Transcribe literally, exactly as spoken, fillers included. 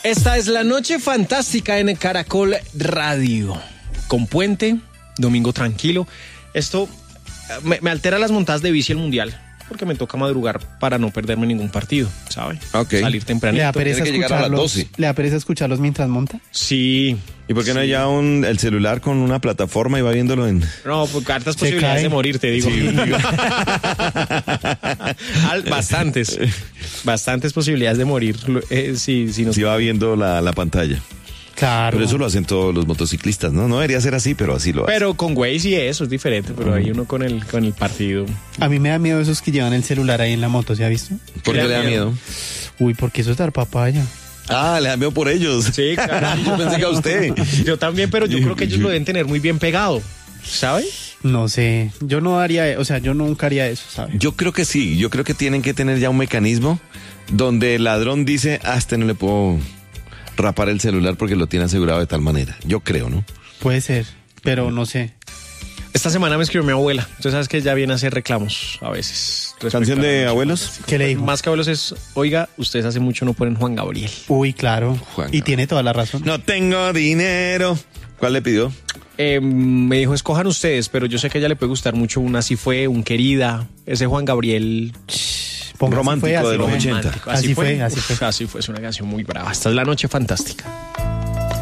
Esta es la noche fantástica en Caracol Radio. Con puente, domingo tranquilo. Esto me, me altera las montadas de bici el mundial, porque me toca madrugar para no perderme ningún partido, ¿sabe? Okay. Salir tempranito. ¿Le da pereza Tiene que llegar a las escucharlos? doce. ¿Le da pereza escucharlos mientras monta? Sí. ¿Y por qué no Sí. hay ya un, el celular con una plataforma y va viéndolo en...? No, pues hartas Se posibilidades cae. de morir, te digo. Sí. Al- bastantes. Bastantes posibilidades de morir. Eh, sí, sí, nos... Sí va viendo la, la pantalla. Claro. Pero eso lo hacen todos los motociclistas, ¿no? No debería ser así, pero así lo hacen. Pero con Waze y eso es diferente, pero hay uno con el, con el partido. A mí me da miedo esos que llevan el celular ahí en la moto, ¿se ha visto? ¿Por qué le da miedo? Uy, porque eso es dar papaya. Ah, le da miedo por ellos. Sí, claro. Yo pensé que a usted. Yo también, pero yo creo que ellos lo deben tener muy bien pegado, ¿sabe? No sé, yo no haría, o sea, yo nunca haría eso, ¿sabes? Yo creo que sí, yo creo que tienen que tener ya un mecanismo donde el ladrón dice, ah, este no le puedo rapar el celular porque lo tiene asegurado de tal manera. Yo creo, ¿no? Puede ser, pero no sé. Esta semana me escribió mi abuela. Tú sabes que ella viene a hacer reclamos a veces. respecto ¿Canción a la de noche abuelos? fantástica. ¿Qué le dijo? Más que abuelos es, oiga, ustedes hace mucho no ponen Juan Gabriel. Uy, claro. Juan y Gabriel. tiene toda la razón. No tengo dinero. ¿Cuál le pidió? Eh, me dijo, escojan ustedes, pero yo sé que a ella le puede gustar mucho un Así Fue, un Querida, ese Juan Gabriel Póngase, romántico fue, así de los fue. ochenta. romántico. Así fue, así fue. Así fue, es una canción muy brava. Esta es la noche fantástica.